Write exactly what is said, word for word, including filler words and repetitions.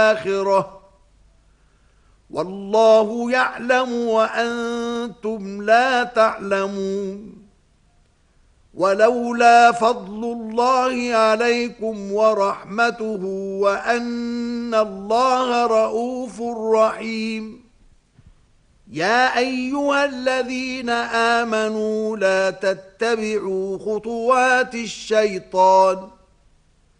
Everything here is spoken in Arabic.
الآخرة والله يعلم وأنتم لا تعلمون ولولا فضل الله عليكم ورحمته وأن الله رؤوف رحيم يا أيها الذين آمنوا لا تتبعوا خطوات الشيطان